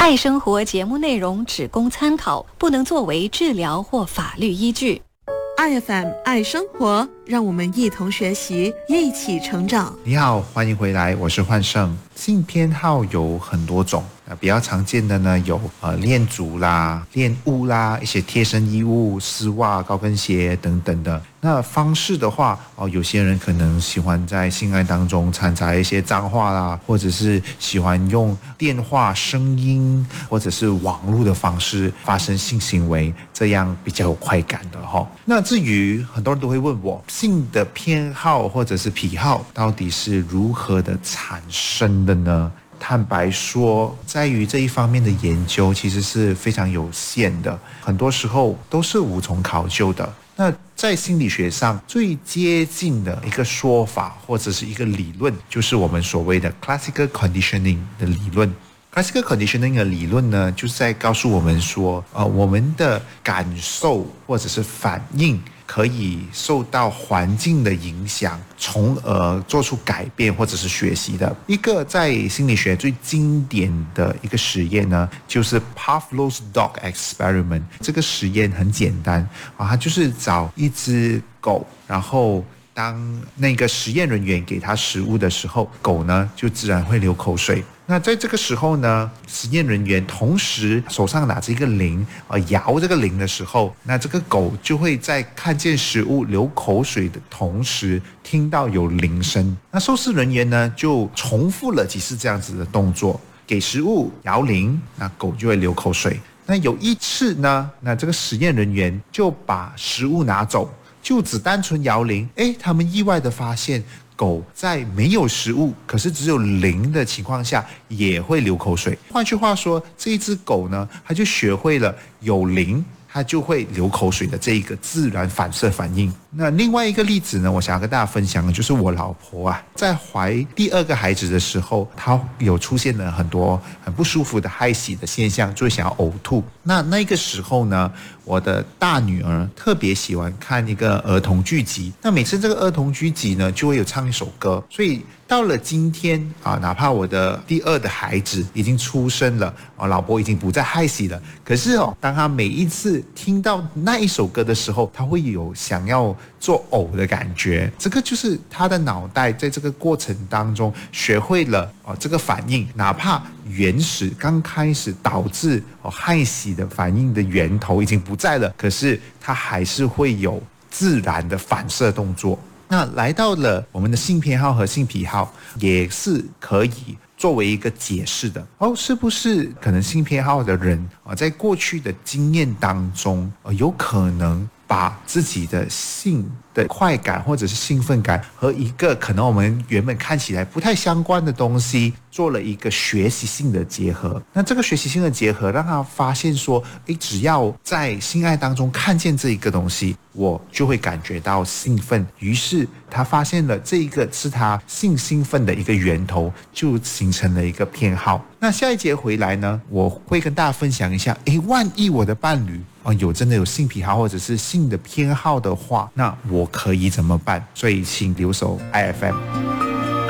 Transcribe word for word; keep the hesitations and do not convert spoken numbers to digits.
爱生活节目内容只供参考，不能作为治疗或法律依据。 爱 F M 爱生活，让我们一同学习，一起成长。 你好，欢迎回来，我是焕胜。性偏好有很多种，那比较常见的呢有呃恋足啦、恋物啦、一些贴身衣物、丝袜、高跟鞋等等的。那方式的话，哦，有些人可能喜欢在性爱当中掺杂一些脏话啦，或者是喜欢用电话、声音或者是网络的方式发生性行为，这样比较有快感的哈、哦。那至于很多人都会问我，性的偏好或者是癖好到底是如何的产生的呢？坦白说，在于这一方面的研究其实是非常有限的，很多时候都是无从考究的。那在心理学上最接近的一个说法或者是一个理论，就是我们所谓的 classical conditioning 的理论。Classical conditioning 的理论呢，就是在告诉我们说，呃，我们的感受或者是反应可以受到环境的影响，从而做出改变或者是学习的。一个在心理学最经典的一个实验呢，就是 Pavlov's dog experiment。这个实验很简单啊，它就是找一只狗，然后当那个实验人员给它食物的时候，狗呢就自然会流口水。那在这个时候呢，实验人员同时手上拿着一个铃，呃，摇这个铃的时候，那这个狗就会在看见食物流口水的同时，听到有铃声。那受试人员呢，就重复了几次这样子的动作，给食物、摇铃，那狗就会流口水。那有一次呢，那这个实验人员就把食物拿走，就只单纯摇铃，诶，他们意外的发现，狗在没有食物，可是只有铃的情况下，也会流口水。换句话说，这一只狗呢，它就学会了有铃，它就会流口水的这一个自然反射反应。那另外一个例子呢，我想要跟大家分享的就是我老婆啊，在怀第二个孩子的时候，她有出现了很多很不舒服的害喜的现象，就会想要呕吐。那那个时候呢，我的大女儿特别喜欢看一个儿童剧集，那每次这个儿童剧集呢，就会有唱一首歌，所以到了今天啊，哪怕我的第二的孩子已经出生了，我老婆已经不再害喜了，可是哦，当她每一次听到那一首歌的时候，她会有想要做呕的感觉。这个就是她的脑袋在这个过程当中学会了哦这个反应，哪怕原始刚开始导致哦害喜的反应的源头已经不在了，可是它还是会有自然的反射动作。那来到了我们的性偏好和性癖好，也是可以作为一个解释的哦，是不是可能性偏好的人啊，在过去的经验当中，呃，有可能把自己的性的快感或者是兴奋感和一个可能我们原本看起来不太相关的东西做了一个学习性的结合。那这个学习性的结合让他发现说，诶，只要在性爱当中看见这一个东西，我就会感觉到兴奋。于是他发现了这一个是他性兴奋的一个源头，就形成了一个偏好。那下一节回来呢，我会跟大家分享一下，诶，万一我的伴侣哦，有真的有性癖好或者是性的偏好的话，那我可以怎么办？所以请留守 I F M。